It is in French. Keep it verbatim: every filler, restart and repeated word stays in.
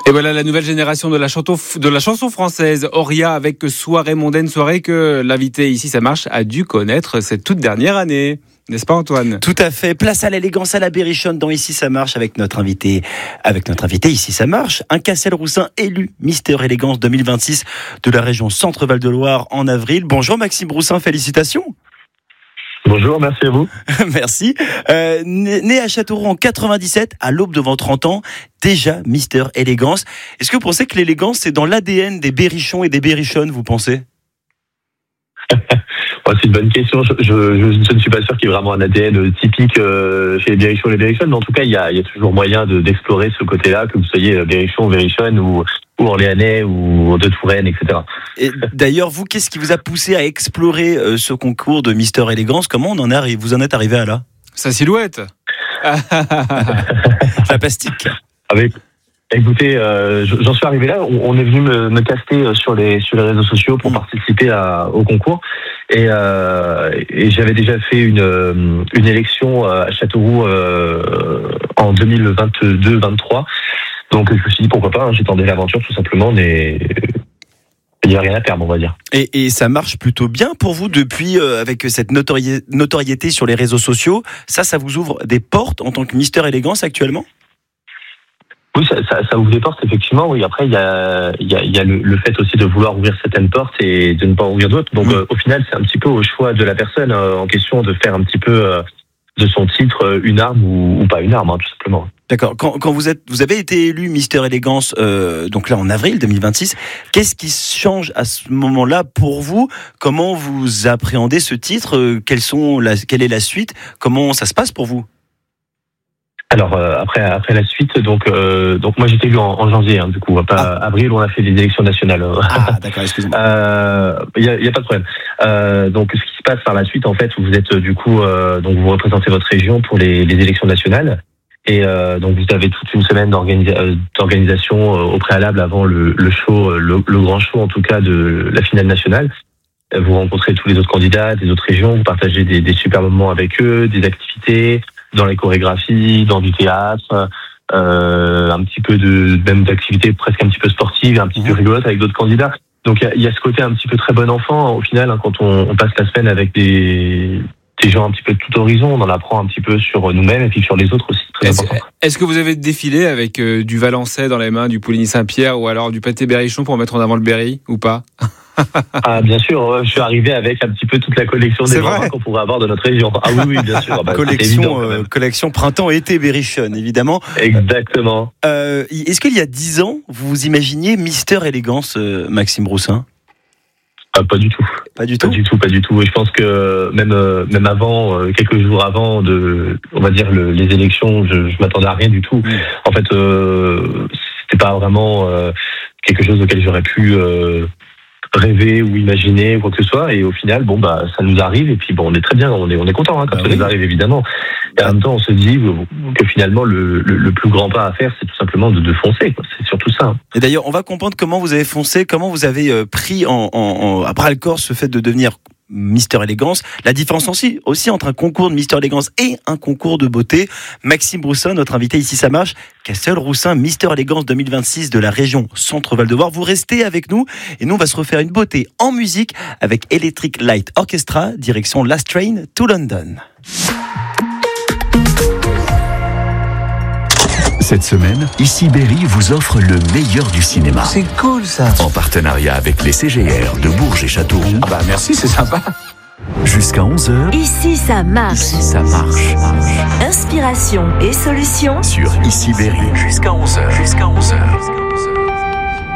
Et voilà la nouvelle génération de la, chanton, de la chanson française, Auria avec Soirée mondaine, soirée que l'invité Ici ça marche a dû connaître cette toute dernière année. N'est-ce pas Antoine ? Tout à fait. Place à l'élégance, à la berrichonne dans Ici ça marche avec notre invité. Avec notre invité Ici ça marche, un Cassel-Roussin élu Mister Élégance deux mille vingt-six de la région Centre-Val de Loire en avril. Bonjour Maxime Broussin, félicitations. Bonjour, merci à vous. Merci. Euh, né à Châteauroux en quatre-vingt-dix-sept, à l'aube de vos trente ans, déjà Mister Élégance. Est-ce que vous pensez que l'élégance, c'est dans l'A D N des berrichons et des berrichonnes, vous pensez ? Oh, c'est une bonne question. Je, je, je, je ne suis pas sûr qu'il y ait vraiment un A D N typique euh, chez les berrichons et les berrichonnes, mais en tout cas, il y a, il y a toujours moyen de, d'explorer ce côté-là, que vous soyez berrichon, berrichonne ou, ou orléanais ou de Touraine, et cetera. Et d'ailleurs, vous, qu'est-ce qui vous a poussé à explorer euh, ce concours de Mister Élégance ? Comment on en est arrivé, vous en êtes arrivé à là ? Sa silhouette. La plastique. Avec Écoutez, euh, j'en suis arrivé là. On est venu me, me caster sur les sur les réseaux sociaux pour mmh. participer à, au concours, et, euh, et j'avais déjà fait une une élection à Châteauroux euh, en deux mille vingt-deux vingt-trois. Donc je me suis dit pourquoi pas. Hein, j'ai tenté l'aventure tout simplement, mais il n'y a rien à perdre, on va dire. Et, et ça marche plutôt bien pour vous depuis euh, avec cette notori- notoriété sur les réseaux sociaux. Ça, ça vous ouvre des portes en tant que Mister Élégance actuellement ? Oui, ça, ça, ça ouvre des portes, effectivement. Oui, après, il y a, il y a, il y a le, le fait aussi de vouloir ouvrir certaines portes et de ne pas ouvrir d'autres. Donc, oui. euh, au final, c'est un petit peu au choix de la personne euh, en question de faire un petit peu euh, de son titre euh, une arme ou, ou pas une arme, hein, tout simplement. D'accord. Quand, quand vous êtes, vous avez été élu Mister Élégance, euh, donc là en avril deux mille vingt-six. Qu'est-ce qui change à ce moment-là pour vous ? Comment vous appréhendez ce titre ? Quelles sont la, quelle est la suite ? Comment ça se passe pour vous ? Alors euh, après après la suite, donc euh, donc moi j'étais élu en, en janvier, hein, du coup pas ah. avril où on a fait les élections nationales. Ah d'accord, excusez-moi. Il euh, y a, y a pas de problème. Euh, donc ce qui se passe par la suite, en fait, vous êtes du coup euh, donc vous représentez votre région pour les, les élections nationales, et euh, donc vous avez toute une semaine d'organisa- d'organisation euh, au préalable avant le, le show, le, le grand show en tout cas de la finale nationale. Vous rencontrez tous les autres candidats des autres régions, vous partagez des, des super moments avec eux, des activités dans les chorégraphies, dans du théâtre, euh, un petit peu de même d'activités presque un petit peu sportives, un petit peu rigolotes avec d'autres candidats. Donc il y, y a ce côté un petit peu très bon enfant au final, hein, quand on, on passe la semaine avec des des gens un petit peu de tout horizon, on en apprend un petit peu sur nous-mêmes et puis sur les autres aussi. Très est-ce, important. Est-ce que vous avez défilé avec euh, du Valençay dans les mains, du Pouligny-Saint-Pierre ou alors du pâté berrichon pour mettre en avant le Berry ou pas ? Ah bien sûr, je suis arrivé avec un petit peu toute la collection des vins qu'on pourrait avoir de notre région. Ah oui, oui, bien sûr. Bah, collection, évident, euh, collection printemps-été berrichonne, évidemment. Exactement. Euh, est-ce qu'il y a dix ans, vous vous imaginiez Mister Élégance, euh, Maxime Broussin ? Ah, pas du tout. Pas du tout. Pas du tout, pas du tout. Et je pense que même euh, même avant, euh, quelques jours avant de, on va dire le, les élections, je, je m'attendais à rien du tout. Mmh. En fait, euh, c'était pas vraiment euh, quelque chose auquel j'aurais pu euh, rêver ou imaginer quoi que ce soit. Et au final, bon bah ça nous arrive et puis bon on est très bien, on est on est content hein, quand ah, ça oui. nous arrive évidemment. Et en même temps, on se dit que finalement, le, le, le plus grand pas à faire, c'est tout simplement de, de foncer. Quoi. C'est surtout ça. Et d'ailleurs, on va comprendre comment vous avez foncé, comment vous avez euh, pris en, en, en, à bras le corps ce fait de devenir Mister Élégance. La différence aussi, aussi entre un concours de Mister Élégance et un concours de beauté. Maxime Broussin, notre invité Ici ça marche, Cassel-Roussin, Mister Élégance deux mille vingt-six de la région Centre-Val de Loire. Vous restez avec nous et nous, on va se refaire une beauté en musique avec Electric Light Orchestra, direction Last Train to London. Cette semaine, Ici Berry vous offre le meilleur du cinéma. C'est cool ça. En partenariat avec les C G R de Bourges et Châteauroux. Ah bah merci, c'est sympa. Jusqu'à onze heures. Ici ça marche. Ici ça marche. Inspiration et solutions sur Ici Berry. Jusqu'à onze heures. Jusqu'à onze heures.